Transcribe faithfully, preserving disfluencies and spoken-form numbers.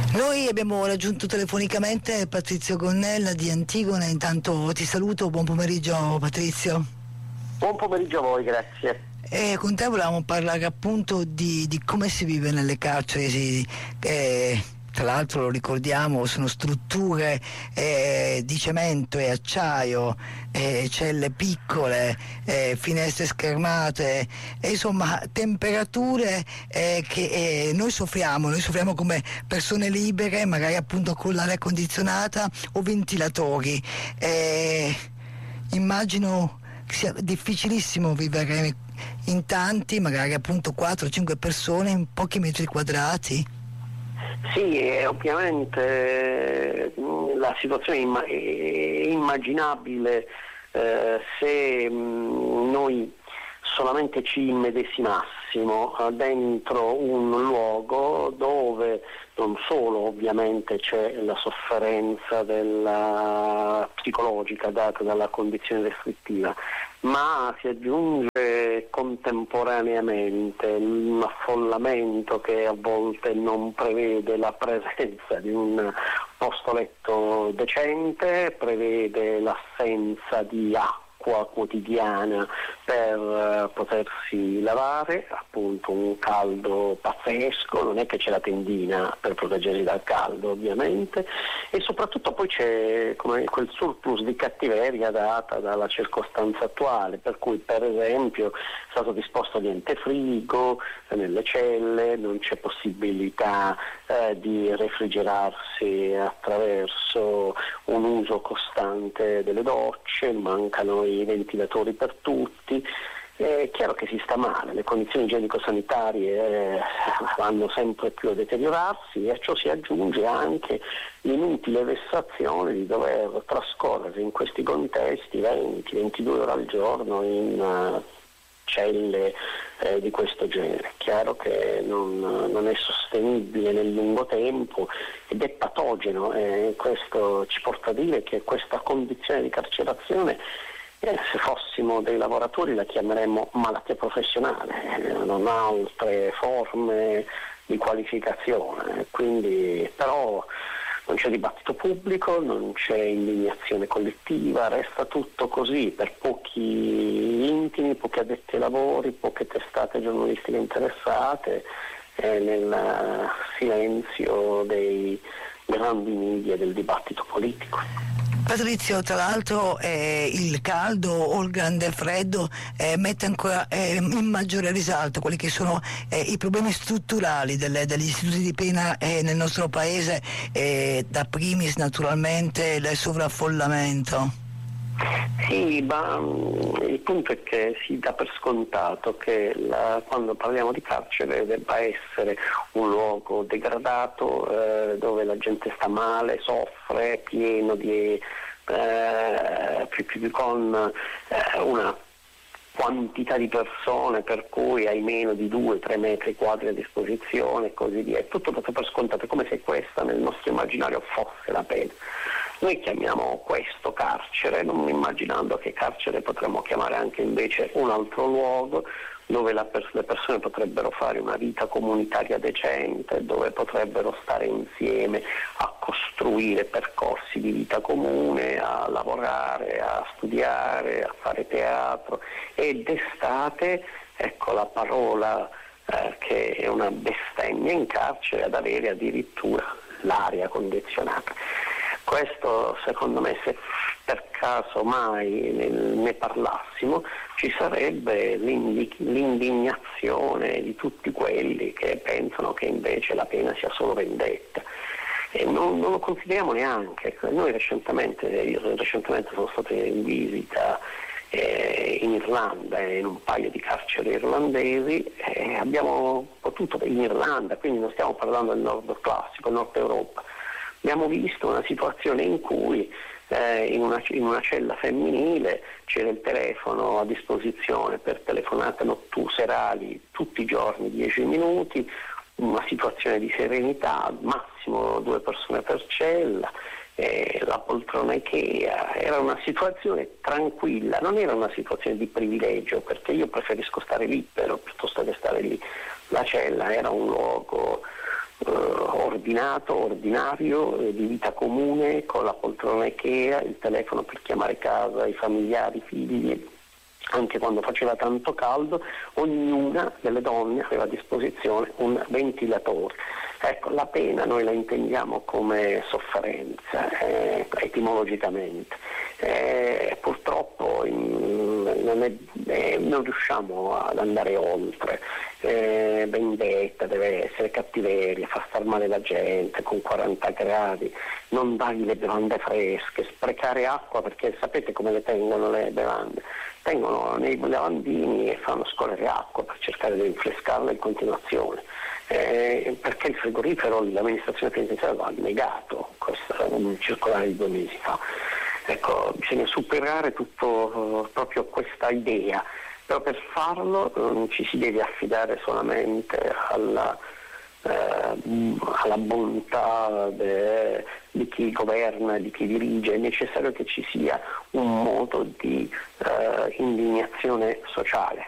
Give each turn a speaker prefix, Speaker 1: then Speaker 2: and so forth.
Speaker 1: Noi abbiamo raggiunto telefonicamente Patrizio Gonnella di Antigone. Intanto ti saluto, buon pomeriggio Patrizio.
Speaker 2: Buon pomeriggio a voi, grazie.
Speaker 1: E con te volevamo parlare appunto di, di come si vive nelle carceri, si, eh, tra l'altro lo ricordiamo, sono strutture eh, di cemento e acciaio, eh, celle piccole, eh, finestre schermate, e insomma temperature eh, che eh, noi soffriamo, noi soffriamo come persone libere, magari appunto con l'aria condizionata o ventilatori. Eh, immagino che sia difficilissimo vivere in tanti, magari appunto quattro cinque persone in pochi metri quadrati.
Speaker 2: Sì, eh, ovviamente eh, la situazione è, imma- è immaginabile eh, se mh, noi solamente ci immedesimassimo dentro un luogo dove non solo ovviamente c'è la sofferenza della psicologica data dalla condizione restrittiva, ma si aggiunge contemporaneamente un affollamento che a volte non prevede la presenza di un posto letto decente, prevede l'assenza di acqua quotidiana per uh, potersi lavare, appunto un caldo pazzesco, non è che c'è la tendina per proteggersi dal caldo ovviamente, e soprattutto poi c'è come quel surplus di cattiveria data dalla circostanza attuale, per cui per esempio è stato disposto niente frigo nelle celle, non c'è possibilità eh, di refrigerarsi attraverso un uso costante delle docce, mancano i ventilatori per tutti. È chiaro che si sta male, le condizioni igienico-sanitarie eh, vanno sempre più a deteriorarsi, e a ciò si aggiunge anche l'inutile vessazione di dover trascorrere in questi contesti venti ventidue ore al giorno in uh, celle eh, di questo genere. È chiaro che non, non è sostenibile nel lungo tempo ed è patogeno, e questo ci porta a dire che questa condizione di carcerazione, Eh, se fossimo dei lavoratori la chiameremmo malattia professionale, eh, non ha altre forme di qualificazione, quindi però non c'è dibattito pubblico, non c'è indignazione collettiva, resta tutto così per pochi intimi, pochi addetti ai lavori, poche testate giornalistiche interessate, eh, nel silenzio dei grandi media del dibattito politico.
Speaker 1: Patrizio, tra l'altro eh, il caldo o il grande freddo eh, mette ancora eh, in maggiore risalto quelli che sono eh, i problemi strutturali delle, degli istituti di pena eh, nel nostro paese, eh, da primis naturalmente il sovraffollamento.
Speaker 2: Sì, ma il punto è che si dà per scontato che la, quando parliamo di carcere debba essere un luogo degradato, eh, dove la gente sta male, soffre, pieno di eh, più, più, con eh, una quantità di persone per cui hai meno di due tre metri quadri a disposizione e così via. È tutto dato per scontato, come se questa nel nostro immaginario fosse la pena. Noi chiamiamo questo carcere, non immaginando che carcere potremmo chiamare anche invece un altro luogo dove la pers- le persone potrebbero fare una vita comunitaria decente, dove potrebbero stare insieme a costruire percorsi di vita comune, a lavorare, a studiare, a fare teatro. E d'estate, ecco la parola eh, che è una bestemmia in carcere, ad avere addirittura l'aria condizionata. Questo secondo me, se per caso mai ne, ne parlassimo, ci sarebbe l'indignazione di tutti quelli che pensano che invece la pena sia solo vendetta. E non, non lo consideriamo neanche. Noi recentemente, io recentemente sono stato in visita eh, in Irlanda, in un paio di carceri irlandesi, e abbiamo potuto, in Irlanda, quindi non stiamo parlando del nord classico, Nord Europa, abbiamo visto una situazione in cui eh, in, una, in una cella femminile c'era il telefono a disposizione per telefonate notturne serali tutti i giorni, dieci minuti, una situazione di serenità, massimo due persone per cella, eh, la poltrona Ikea, era una situazione tranquilla, non era una situazione di privilegio, perché io preferisco stare libero piuttosto che stare lì. La cella era un luogo Uh, ordinato, ordinario, eh, di vita comune, con la poltrona Ikea, il telefono per chiamare a casa i familiari, i figli. Anche quando faceva tanto caldo, ognuna delle donne aveva a disposizione un ventilatore. Ecco, la pena noi la intendiamo come sofferenza, eh, etimologicamente. Eh, purtroppo in, non, è, eh, non riusciamo ad andare oltre. Eh, vendetta, deve essere cattiveria, fa star male la gente con quaranta gradi, non dargli le bevande fresche, sprecare acqua, perché sapete come le tengono le bevande? Tengono nei lavandini e fanno scorrere acqua per cercare di rinfrescarla in continuazione, eh, perché il frigorifero l'amministrazione penitenziaria lo ha negato, questo è un circolare di due mesi fa. Ecco, bisogna superare tutto proprio questa idea, però per farlo non ci si deve affidare solamente alla Eh, alla bontà de, di chi governa, di chi dirige. È necessario che ci sia un modo di eh, indignazione sociale,